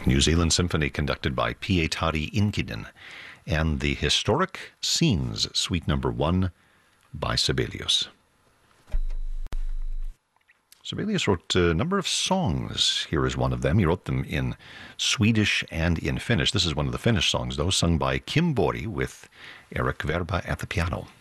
New Zealand Symphony conducted by Pietari Inkinen, and the Historic Scenes, Suite Number 1 by Sibelius. Sibelius wrote a number of songs. Here is one of them. He wrote them in Swedish and in Finnish. This is one of the Finnish songs, though, sung by Kim Borg with Eric Verba at the piano.